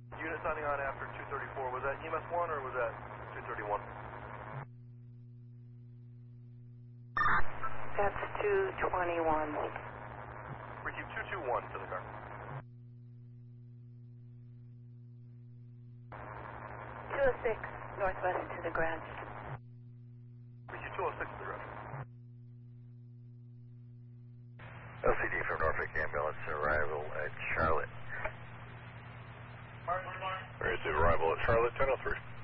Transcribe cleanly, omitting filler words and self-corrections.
Unit signing on after 234. Was that EMS 1 or was that 231? That's 221. Repeat 221 to the car. 206 northwest to the garage. Repeat 206 to the garage. LCD from Norfolk Ambulance, arrival at Charlotte. Where's the arrival at Charlotte? 1003.